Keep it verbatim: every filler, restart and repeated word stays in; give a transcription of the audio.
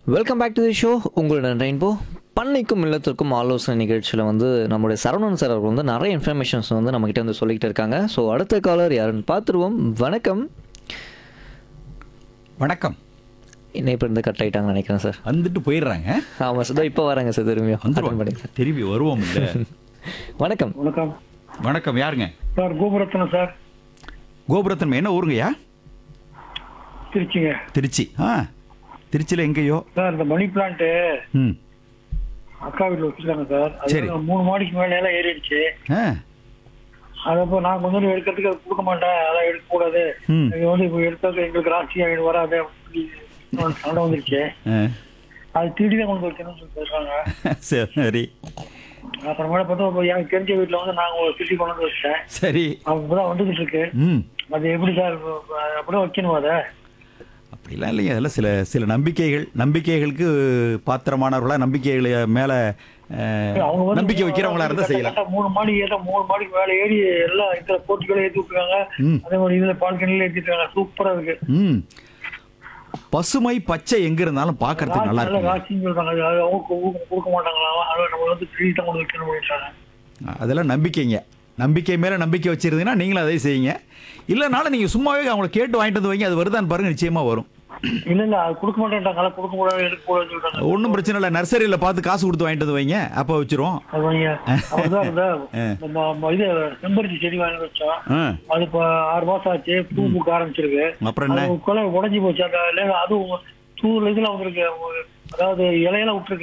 Welcome back to the show. உங்களுடன் rainbow. பண்ணைக்கும் இல்லத்திற்கும் ஆலோசனை நிகழ்ச்சியில் வந்து நம்மளுடைய சரவணன் சார் அவர்கள் வந்து நிறைய இன்ஃபர்மேஷன்ஸ் வந்து நம்மகிட்ட வந்து சொல்லிக்கிட்டு இருக்காங்க. ஸோ அடுத்த காலர் யாருன்னு பார்த்துருவோம். வணக்கம். வணக்கம். இணைப்பு இருந்து கட் ஆகிட்டாங்கன்னு நினைக்கிறேன் சார். வந்துட்டு போயிடுறாங்க. ஆமாம் சார், இப்போ வராங்க சார், திரும்பியும் அட்டன் பண்ணிக்கிறேன். திரும்பி வருவோம் இல்ல. வணக்கம். வணக்கம் வணக்கம். யாருங்க? Sir, Gopurathnam sir. கோபுரத்தன் என்ன ஊருங்கய்யா? திருச்சிங்க. திருச்சி. ஆ, திருச்சியில் எங்கேயோ சார், இந்த மணி பிளான்ட் ம் அக்கா வீட்டில் வச்சிருக்காங்க சார். சரி. அது மூணு மாடிக்கு மேல எல்லாம் ஏறிடுச்சு. ஆ அதப்போ நான் கொஞ்சம் எடுக்கிறதுக்கு அது கொடுக்க மாட்டேன், அதெல்லாம் எடுக்கக்கூடாது, ம் இது வந்து இப்போ எடுத்தது எங்களுக்கு ராசி ஆகிடு வராது அப்படின்னு சண்டை வந்துருச்சு. ஆ. அது திருடி தான் கொண்டு வைக்கணும்னு சொல்லி சொல்றாங்க. சரி அப்புறமேல பார்த்தா இப்போ எனக்கு தெரிஞ்ச வீட்டில் வந்து நாங்கள் ஒரு திருடி கொண்டு வந்து வச்சேன். சரி. அப்பதான் வந்துகிட்டு இருக்கு. ம் அது எப்படி சார் அப்படியே வைக்கணும்? அதை அப்படிலாம் இல்லைங்க. அதெல்லாம் சில சில நம்பிக்கைகள் நம்பிக்கைகளுக்கு பாத்திரமானவர்களா, நம்பிக்கைகளை மேலே அவங்க வந்து நம்பிக்கை வைக்கிறவங்களா இருந்தால் செய்யலாம். கரெக்டா மூணு மாடி ஏற மூணு மாடிக்கு மேல ஏறி எல்லாம் இதுல போட்டிகளை ஏற்றி விட்டுருக்காங்க. ம் அதே மாதிரி இதுல பால்கனில ஏற்றிருக்காங்க. சூப்பரா இருக்கு. ம் பசுமை பச்சை எங்க இருந்தாலும் பார்க்கறதுக்கு நல்லா நல்ல இருக்கும். ராசின்னு சொல்றாங்க. அது அவங்க கொடுக்க கொடுக்க மாட்டாங்களாம். அதை நம்ம வந்து திருடி தான் கொண்டு வைக்கணும் அப்படின்றாங்க. அதெல்லாம் நம்பிக்கைங்க. நம்பிக்கை மேலே நம்பிக்கை வச்சிருந்தீங்கன்னா நீங்களும் அதை செய்யுங்க. இல்லைனாலும் நீங்கள் சும்மாவே அவங்கள கேட்டு வாங்கிட்டு வந்து வைங்க. அது வருதான்னு பாருங்க, நிச்சயமாக வரும். இல்ல இல்ல அது கொடுக்க மாட்டேன்ட்டாங்க. அதை கொடுக்க கூடாது, எடுக்க கூடாதுன்னு சொல்றாங்க. ஒன்றும் பிரச்சனை இல்லை. நர்சரியில் பார்த்து காசு கொடுத்து வாங்கிட்டு வந்து வைங்க, அப்போ வச்சிரும். அது வைங்க. அப்படிதான் இருந்தா நம்ம ம- இது செம்பருத்தி செடி வாங்கி வச்சோம். ஆ அது இப்ப ஆறு மாசம் ஆச்சு. பூ பூக்க ஆரம்பிச்சிருக்கு. அப்புறம் என்ன? அது கொலை உடஞ்சி போச்சு. அந்த அதுவும் தூள் இதுல வந்துருக்கு. அதாவது இலையெல்லாம் விட்டுருக்கு.